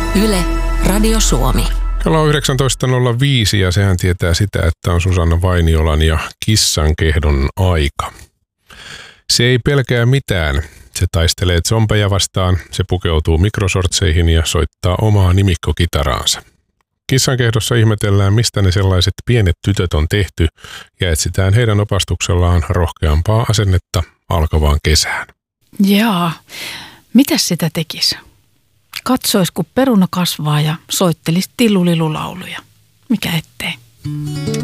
Yle, Radio Suomi. Kello on 19.05 ja sehän tietää sitä, että on Susanna Vainiolan ja kissankehdon aika. Se ei pelkää mitään. Se taistelee zombeja vastaan, se pukeutuu mikrosortseihin ja soittaa omaa nimikkokitaraansa. Kissankehdossa ihmetellään, mistä ne sellaiset pienet tytöt on tehty ja etsitään heidän opastuksellaan rohkeampaa asennetta alkavaan kesään. Jaa, mitäs sitä tekisi? Katsois, kun peruna kasvaa ja soittelisi tillulilulauluja. Mikä ettei?